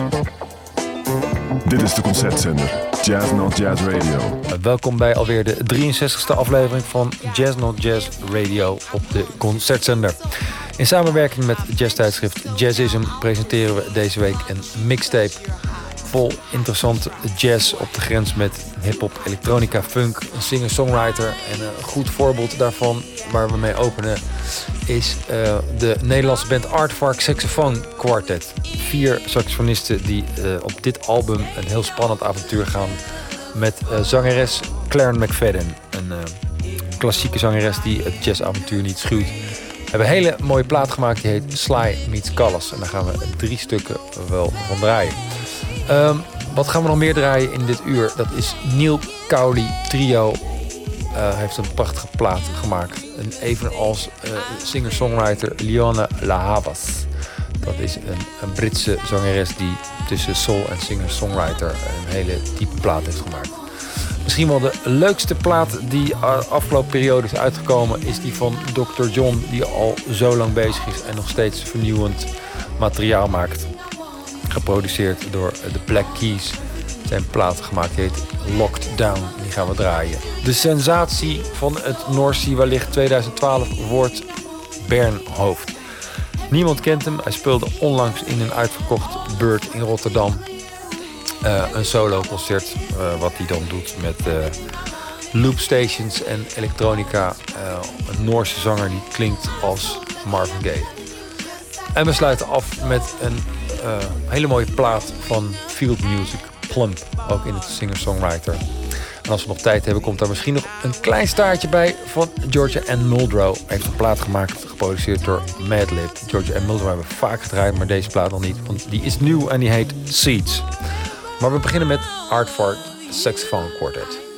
Dit is de Concertzender, Jazz Not Jazz Radio. Welkom bij alweer de 63e aflevering van Jazz Not Jazz Radio op de Concertzender. In samenwerking met jazztijdschrift Jazzism presenteren we deze week een mixtape vol interessante jazz op de grens met hip-hop, elektronica, funk, een singer-songwriter. En een goed voorbeeld daarvan, waar we mee openen, is de Nederlandse band Aardvark Saxophone Quartet. 4 saxofonisten die op dit album een heel spannend avontuur gaan met zangeres Clarence McFadden. Een klassieke zangeres die het jazzavontuur niet schuwt. We hebben een hele mooie plaat gemaakt, die heet Sly Meets Callas. En daar gaan we 3 stukken wel van draaien. Wat gaan we nog meer draaien in dit uur? Dat is Neil Cowley Trio. Heeft een prachtige plaat gemaakt. En evenals singer-songwriter Leona La Havas. Dat is een Britse zangeres die tussen soul en singer-songwriter een hele diepe plaat heeft gemaakt. Misschien wel de leukste plaat die afgelopen periode is uitgekomen is die van Dr. John, die al zo lang bezig is en nog steeds vernieuwend materiaal maakt. Geproduceerd door de Black Keys. Zijn plaat gemaakt, die heet Locked Down. Die gaan we draaien. De sensatie van het Noordzee wellicht 2012 wordt Bernd Hoofd. Niemand kent hem. Hij speelde onlangs in een uitverkocht Beurt in Rotterdam. Een solo concert wat hij dan doet met loopstations en elektronica. Een Noorse zanger die klinkt als Marvin Gaye. En we sluiten af met een hele mooie plaat van Field Music, Plump, ook in het singer-songwriter. En als we nog tijd hebben, komt daar misschien nog een klein staartje bij van Georgia Ann Muldrow. Hij heeft een plaat gemaakt, geproduceerd door Madlib. Georgia Ann Muldrow hebben we vaak gedraaid, maar deze plaat nog niet, want die is nieuw en die heet Seeds. Maar we beginnen met Aardvark Saxophone Quartet.